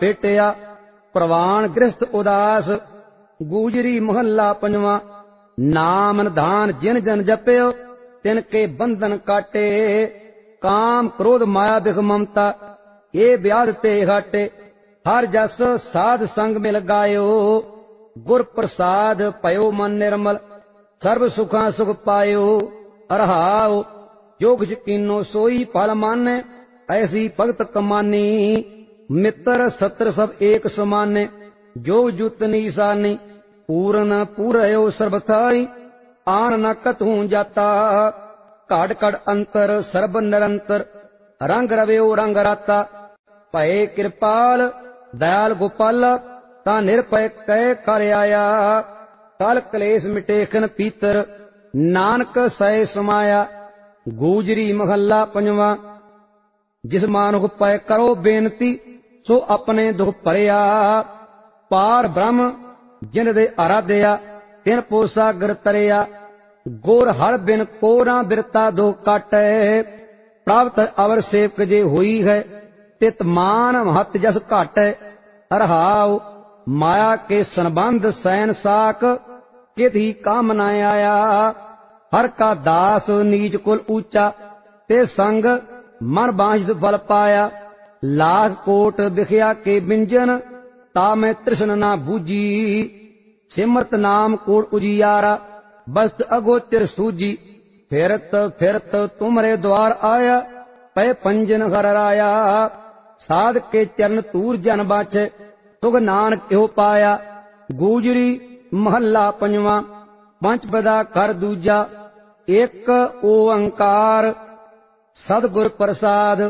पेटिया प्रवान गृहस्थ उदास। गूजरी महला पंजवा। नाम निधान जिन जन जप्यो तिनके बंधन काटे। काम क्रोध माया बिख ममता ये व्याध ते घाटे। हर जस साध संग मिल गायो गुर प्रसाद पयो मन निर्मल। सर्व सुखा सुख पायो अरहाओ। जो कुछ कीनो सोई फल माने ऐसी भगत कमानी। मित्र सत्र सब एक समाने जो जुत निशानी। पूरन पूरयो सर्वथाई आन न कतहूं जाता। घट घट अंतर सर्ब निरंतर रंग रव्यो रंग राता। भय कृपाल दयाल गोपाल ता निरभय कह कर आया। कल कलेश मिटेखन पीतर नानक सह समाया। गूजरी महला पंजवा। जिस मानुख पै करो बेनती सो अपने दुख भरिया। पार ब्रह्म जिन दे आराध्या तिन पोसा गर तरिया। गोर हर बिन को ना बिरता दुख काटै। प्राप्त अवर सेवक जे हुई है तित मान महत जस घाटै। अरहाओ माया के संबंध सैन साक कित ही काम न आया। हर का दास नीच कुल ऊंचा ते संग मन बांझ फल पाया। लाख कोट बिखया के बिंजन ता मैं तृष्ण ना बूझी। सिमरत नाम कोट उजियारा बस्त अगोचर सूजी। फिरत फिरत तुमरे द्वार आया पै पंजन घर राया। साध के चरण तूर जन बाछे सुख नानक इहो पाया। गूजरी महला पंजवा। पंचपदा कर दूजा। एक ओंकार सतगुर प्रसाद।